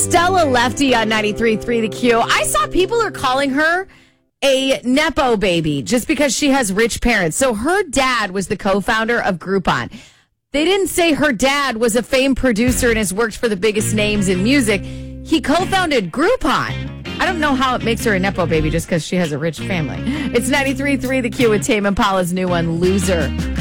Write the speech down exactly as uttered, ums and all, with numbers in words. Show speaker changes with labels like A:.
A: Stella Lefty on ninety-three point three The Q. I saw people are calling her a Nepo baby just because she has rich parents. So her dad was the co-founder of Groupon. They didn't say her dad was a famed producer and has worked for the biggest names in music. He co-founded Groupon. I don't know how it makes her a Nepo baby just because she has a rich family. It's ninety-three point three The Q with Tame Impala's new one, Loser.